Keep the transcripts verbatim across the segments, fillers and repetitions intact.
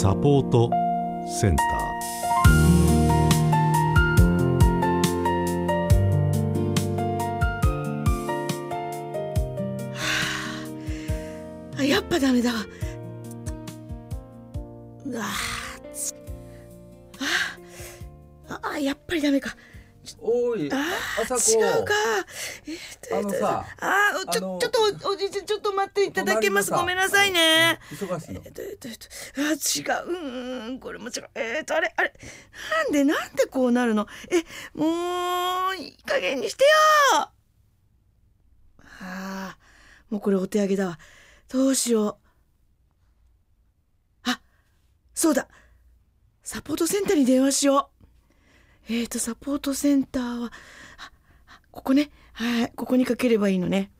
サポートセンター。やっぱダメだわ。うわああ、やっぱりダメか。 おい、 あ朝子。 違うか。えー、 あのさ、 あちょ、 あのちょっとおじいちゃん、ちょっと待っていただけます。 隣のさごめんなさいね。 忙しいの。 えーとえーとえーとあ、違う。うーん、これも違う。えーとあれあれなんでなんでこうなるの。え、もういい加減にしてよ。ああ、もうこれお手上げだわ。どうしよう。あ、そうだ。サポートセンターに電話しよう。えーと、サポートセンターは、あ、あここね。はい、ここにかければいいのね。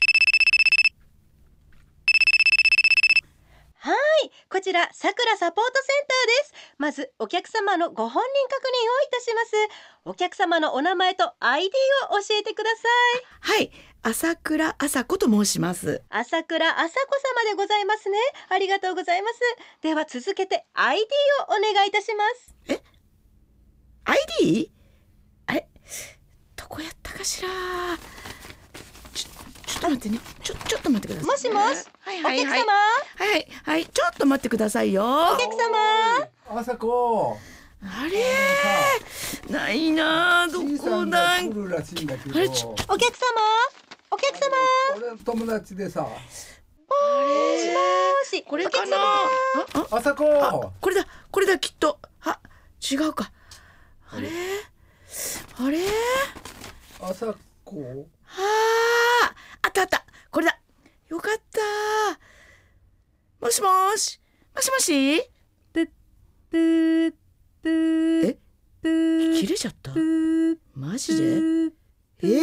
はい、こちらさくらサポートセンターです。まずお客様のご本人確認をいたします。お客様のお名前と アイディー を教えてください。 はい、朝倉朝子と申します。 朝倉朝子様でございますね。ありがとうございます。では続けて アイディー をお願いいたします。 え アイディー？ あれどこやったかしら。ちょ、ちょっと待ってね。ちょ、ちょっと待ってください。 もしもし、 はいはいはい。 お客様はいはいはい。ちょっと待ってくださいよ。 お客様朝子。 あれないなあ。どじいさこんがだ。 来るらしいんだけど。 あれちょお客様お客様俺の友達でさ。 あれもしもしこれかな。 お客様あ、あ、 朝子。 あ、これだこれだきっと。あ、違うか。あれあれ朝子。 はあ、あったあった。これだ。よかった。もしもーし。もしもし。え、切れちゃった。マジで。えー、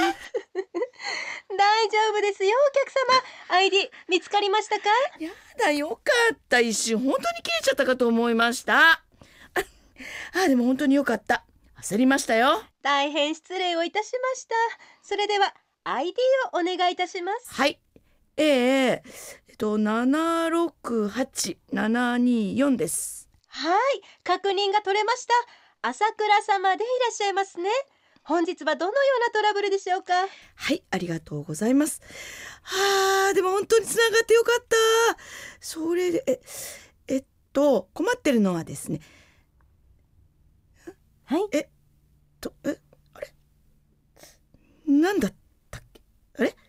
大丈夫ですよお客様。 アイディー 見つかりましたか？ やだ、よかった。一瞬本当に切れちゃったかと思いました。あ、あ、でも本当によかった。焦りましたよ。 大変失礼をいたしました。それでは アイディー をお願いいたします。 はい。えええっとななろくはちななによんです。 はい、確認が取れました。朝倉様でいらっしゃいますね。本日はどのようなトラブルでしょうか？ はい、ありがとうございます。はあ、でも本当につながってよかった。それで、え、えっと、困ってるのはですね。 はい。 えっと、え、あれなんだったっけ。あれ